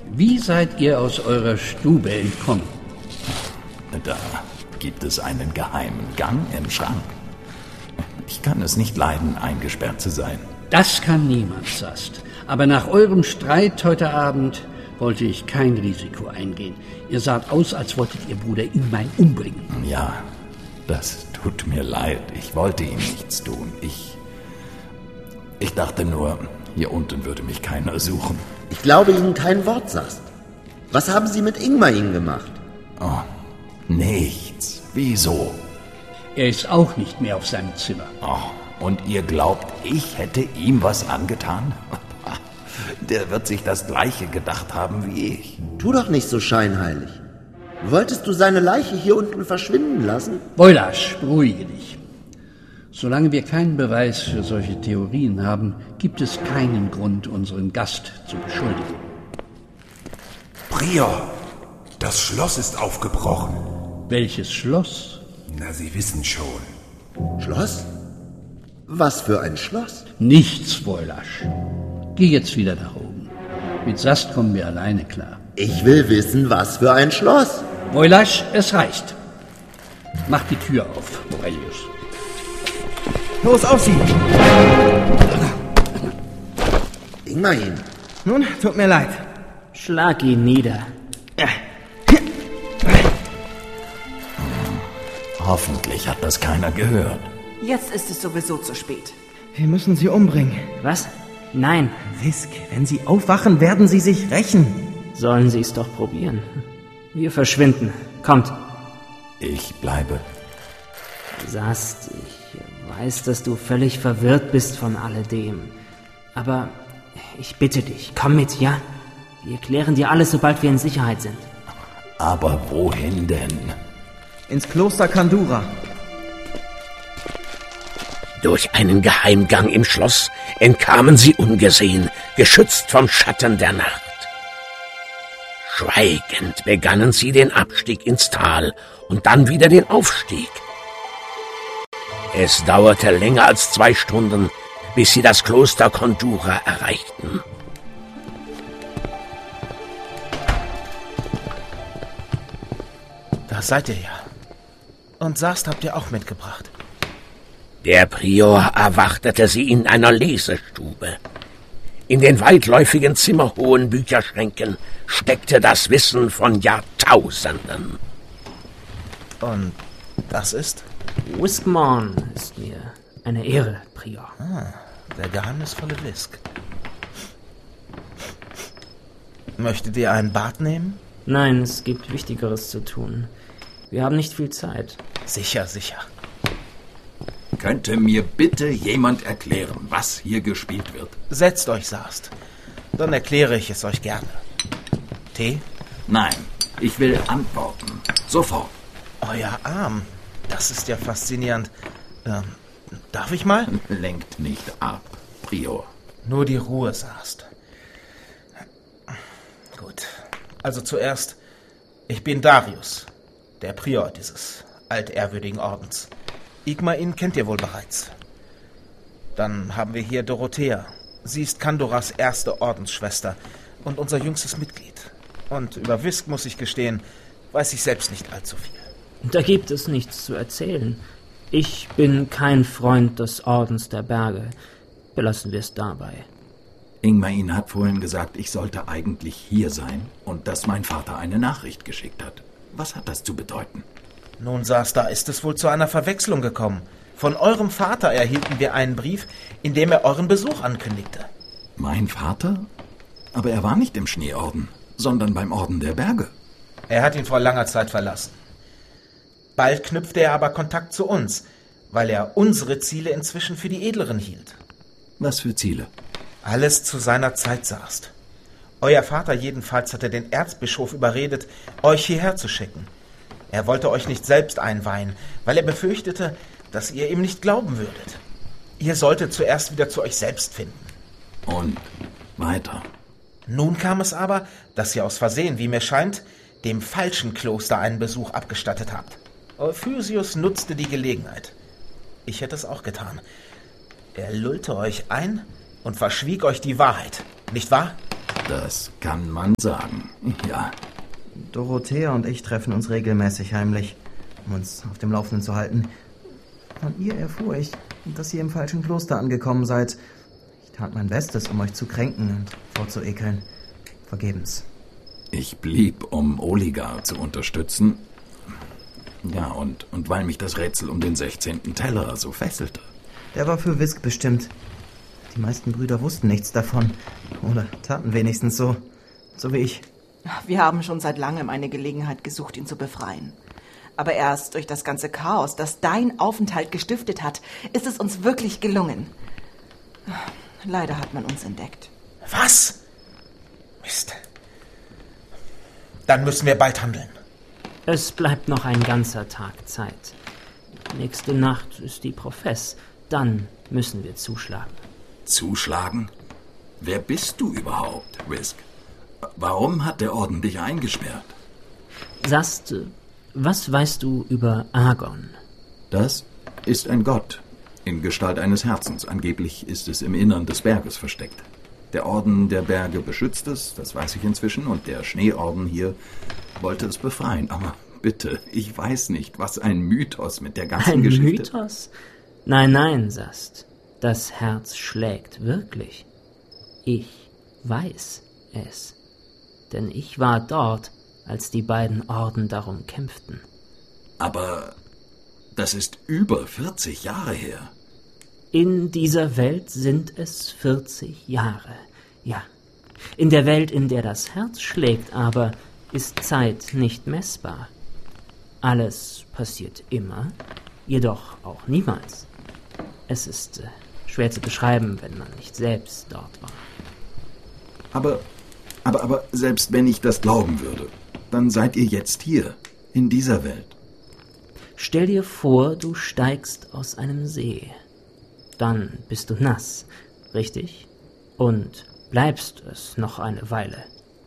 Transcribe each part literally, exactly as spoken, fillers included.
Wie seid ihr aus eurer Stube entkommen? Da gibt es einen geheimen Gang im Schrank. Ich kann es nicht leiden, eingesperrt zu sein. Das kann niemand, Sast. Aber nach eurem Streit heute Abend wollte ich kein Risiko eingehen. Ihr saht aus, als wolltet ihr Bruder Ingmar umbringen. Ja, das tut mir leid. Ich wollte ihm nichts tun. Ich... Ich dachte nur, hier unten würde mich keiner suchen. Ich glaube Ihnen kein Wort, Sast. Was haben Sie mit Ingmar gemacht? Oh, nichts. Wieso? Er ist auch nicht mehr auf seinem Zimmer. Oh, und ihr glaubt, ich hätte ihm was angetan? Der wird sich das Gleiche gedacht haben wie ich. Tu doch nicht so scheinheilig. Wolltest du seine Leiche hier unten verschwinden lassen? Boilasch, beruhige dich. Solange wir keinen Beweis für solche Theorien haben, gibt es keinen Grund, unseren Gast zu beschuldigen. Prior, das Schloss ist aufgebrochen. Welches Schloss? Na, Sie wissen schon. Schloss? Was für ein Schloss? Nichts, Boilasch. Geh jetzt wieder nach oben. Mit Sast kommen wir alleine klar. Ich will wissen, was für ein Schloss. Boilasch, es reicht. Mach die Tür auf, Aurelius. Los, auf Sie! Ingmar. Nun, tut mir leid. Schlag ihn nieder. Hoffentlich hat das keiner gehört. Jetzt ist es sowieso zu spät. Wir müssen sie umbringen. Was? Nein. Wisk, wenn sie aufwachen, werden sie sich rächen. Sollen sie es doch probieren. Wir verschwinden. Kommt. Ich bleibe. Sast, ich weiß, dass du völlig verwirrt bist von alledem. Aber ich bitte dich, komm mit, ja? Wir klären dir alles, sobald wir in Sicherheit sind. Aber wohin denn? Ins Kloster Kandura. Durch einen Geheimgang im Schloss entkamen sie ungesehen, geschützt vom Schatten der Nacht. Schweigend begannen sie den Abstieg ins Tal und dann wieder den Aufstieg. Es dauerte länger als zwei Stunden, bis sie das Kloster Kandura erreichten. Da seid ihr ja. Und Sast habt ihr auch mitgebracht. Der Prior erwartete sie in einer Lesestube. In den weitläufigen zimmerhohen Bücherschränken steckte das Wissen von Jahrtausenden. Und das ist? Wiskmorn ist mir eine Ehre, Prior. Ah, der geheimnisvolle Wisk. Möchtet ihr ein Bad nehmen? Nein, es gibt Wichtigeres zu tun. Wir haben nicht viel Zeit. Sicher, sicher. Könnte mir bitte jemand erklären, was hier gespielt wird? Setzt euch, Sast. Dann erkläre ich es euch gerne. Tee? Nein, ich will antworten. Sofort. Euer Arm. Das ist ja faszinierend. Ähm, darf ich mal? Lenkt nicht ab, Prior. Nur die Ruhe, Sast. Gut. Also zuerst, ich bin Darius, der Prior dieses altehrwürdigen Ordens. Ingmar kennt ihr wohl bereits. Dann haben wir hier Dorothea. Sie ist Kanduras erste Ordensschwester und unser jüngstes Mitglied. Und über Wisk, muss ich gestehen, weiß ich selbst nicht allzu viel. Da gibt es nichts zu erzählen. Ich bin kein Freund des Ordens der Berge. Belassen wir es dabei. Ingmar hat vorhin gesagt, ich sollte eigentlich hier sein und dass mein Vater eine Nachricht geschickt hat. Was hat das zu bedeuten? Nun, Sast, da ist es wohl zu einer Verwechslung gekommen. Von eurem Vater erhielten wir einen Brief, in dem er euren Besuch ankündigte. Mein Vater? Aber er war nicht im Schneeorden, sondern beim Orden der Berge. Er hat ihn vor langer Zeit verlassen. Bald knüpfte er aber Kontakt zu uns, weil er unsere Ziele inzwischen für die edleren hielt. Was für Ziele? Alles zu seiner Zeit, Sast. Euer Vater jedenfalls hatte den Erzbischof überredet, euch hierher zu schicken. Er wollte euch nicht selbst einweihen, weil er befürchtete, dass ihr ihm nicht glauben würdet. Ihr solltet zuerst wieder zu euch selbst finden. Und weiter? Nun kam es aber, dass ihr aus Versehen, wie mir scheint, dem falschen Kloster einen Besuch abgestattet habt. Euphysius nutzte die Gelegenheit. Ich hätte es auch getan. Er lullte euch ein und verschwieg euch die Wahrheit, nicht wahr? Das kann man sagen, ja. Dorothea und ich treffen uns regelmäßig heimlich, um uns auf dem Laufenden zu halten. Von ihr erfuhr ich, dass ihr im falschen Kloster angekommen seid. Ich tat mein Bestes, um euch zu kränken und vorzuekeln. Vergebens. Ich blieb, um Oligar zu unterstützen. Ja, und, und weil mich das Rätsel um den sechzehnten Teller so fesselte. Der war für Wisk bestimmt. Die meisten Brüder wussten nichts davon. Oder taten wenigstens so. So wie ich. Wir haben schon seit langem eine Gelegenheit gesucht, ihn zu befreien. Aber erst durch das ganze Chaos, das dein Aufenthalt gestiftet hat, ist es uns wirklich gelungen. Leider hat man uns entdeckt. Was? Mist. Dann müssen wir bald handeln. Es bleibt noch ein ganzer Tag Zeit. Nächste Nacht ist die Profess. Dann müssen wir zuschlagen. Zuschlagen? Wer bist du überhaupt, Wisk? Warum hat der Orden dich eingesperrt? Sast, was weißt du über Agon? Das ist ein Gott in Gestalt eines Herzens. Angeblich ist es im Innern des Berges versteckt. Der Orden der Berge beschützt es, das weiß ich inzwischen, und der Schneeorden hier wollte es befreien. Aber bitte, ich weiß nicht, was ein Mythos mit der ganzen ein Geschichte... Ein Mythos? Nein, nein, Sast. Das Herz schlägt wirklich. Ich weiß es. Denn ich war dort, als die beiden Orden darum kämpften. Aber das ist über vierzig Jahre her. In dieser Welt sind es vierzig Jahre, ja. In der Welt, in der das Herz schlägt, aber ist Zeit nicht messbar. Alles passiert immer, jedoch auch niemals. Es ist äh, schwer zu beschreiben, wenn man nicht selbst dort war. Aber, aber, aber selbst wenn ich das glauben würde, dann seid ihr jetzt hier, in dieser Welt. Stell dir vor, du steigst aus einem See. Dann bist du nass, richtig? Und bleibst es noch eine Weile.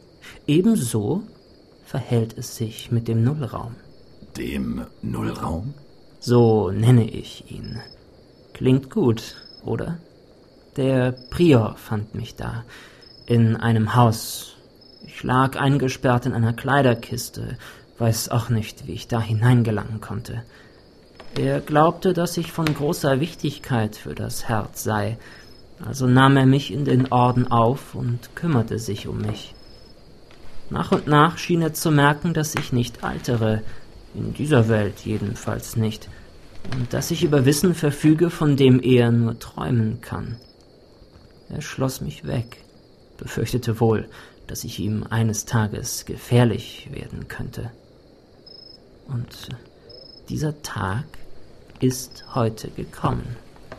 Ebenso verhält es sich mit dem Nullraum. Dem Nullraum? So nenne ich ihn. Klingt gut, oder? Der Prior fand mich da, in einem Haus. Ich lag eingesperrt in einer Kleiderkiste, weiß auch nicht, wie ich da hineingelangen konnte. Er glaubte, dass ich von großer Wichtigkeit für das Herz sei, also nahm er mich in den Orden auf und kümmerte sich um mich. Nach und nach schien er zu merken, dass ich nicht altere, in dieser Welt jedenfalls nicht, und dass ich über Wissen verfüge, von dem er nur träumen kann. Er schloss mich weg, befürchtete wohl, dass ich ihm eines Tages gefährlich werden könnte. Und dieser Tag ist heute gekommen.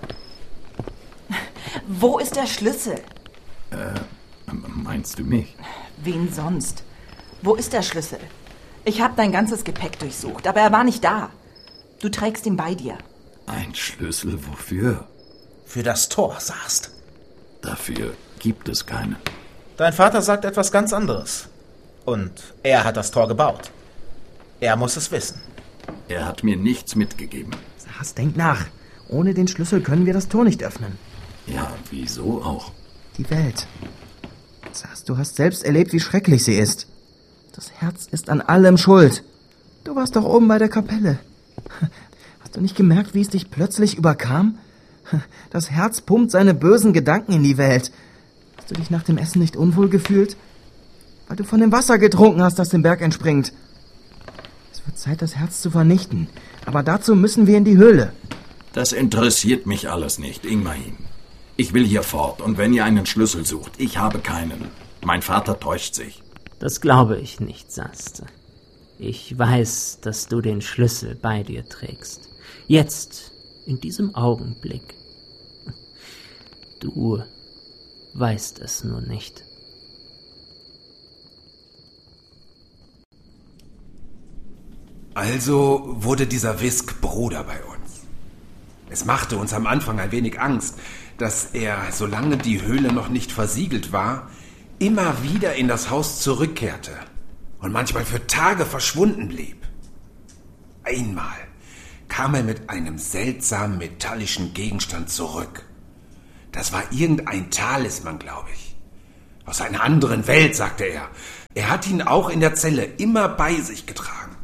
Wo ist der Schlüssel? Äh, meinst du mich? Wen sonst? Wo ist der Schlüssel? Ich habe dein ganzes Gepäck durchsucht, aber er war nicht da. Du trägst ihn bei dir. Ein Schlüssel wofür? Für das Tor, Sast. Dafür gibt es keinen. Dein Vater sagt etwas ganz anderes. Und er hat das Tor gebaut. Er muss es wissen. Er hat mir nichts mitgegeben. Sast, denk nach. Ohne den Schlüssel können wir das Tor nicht öffnen. Ja, wieso auch? Die Welt. Sast, du hast selbst erlebt, wie schrecklich sie ist. Das Herz ist an allem schuld. Du warst doch oben bei der Kapelle. Hast du nicht gemerkt, wie es dich plötzlich überkam? Das Herz pumpt seine bösen Gedanken in die Welt. Hast du dich nach dem Essen nicht unwohl gefühlt? Weil du von dem Wasser getrunken hast, das den Berg entspringt. Es wird Zeit, das Herz zu vernichten. Aber dazu müssen wir in die Höhle. Das interessiert mich alles nicht, Ingmarin. Ich will hier fort, und wenn ihr einen Schlüssel sucht, ich habe keinen. Mein Vater täuscht sich. Das glaube ich nicht, Sast. Ich weiß, dass du den Schlüssel bei dir trägst. Jetzt, in diesem Augenblick. Du weißt es nur nicht. Also wurde dieser Wisk Bruder bei uns. Es machte uns am Anfang ein wenig Angst, dass er, solange die Höhle noch nicht versiegelt war, immer wieder in das Haus zurückkehrte und manchmal für Tage verschwunden blieb. Einmal kam er mit einem seltsamen metallischen Gegenstand zurück. Das war irgendein Talisman, glaube ich. Aus einer anderen Welt, sagte er. Er hat ihn auch in der Zelle immer bei sich getragen.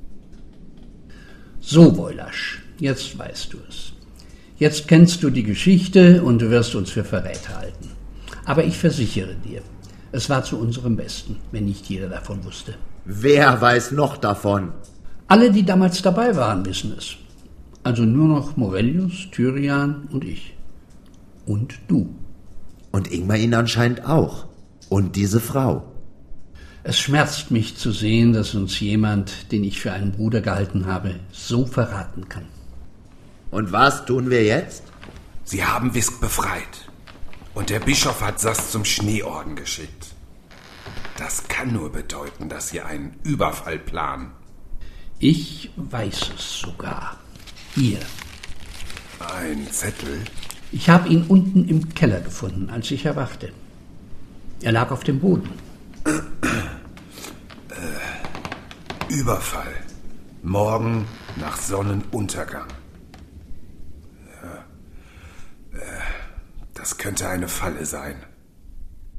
So, Woylasch, jetzt weißt du es. Jetzt kennst du die Geschichte und du wirst uns für Verräter halten. Aber ich versichere dir, es war zu unserem Besten, wenn nicht jeder davon wusste. Wer weiß noch davon? Alle, die damals dabei waren, wissen es. Also nur noch Morellius, Tyrian und ich. Und du. Und Ingmar ihn anscheinend auch. Und diese Frau. Es schmerzt mich zu sehen, dass uns jemand, den ich für einen Bruder gehalten habe, so verraten kann. Und was tun wir jetzt? Sie haben Wisk befreit. Und der Bischof hat Sast zum Schneeorden geschickt. Das kann nur bedeuten, dass Sie einen Überfall planen. Ich weiß es sogar. Hier. Ein Zettel? Ich habe ihn unten im Keller gefunden, als ich erwachte. Er lag auf dem Boden. äh, Überfall. Morgen nach Sonnenuntergang. Ja. Äh, das könnte eine Falle sein.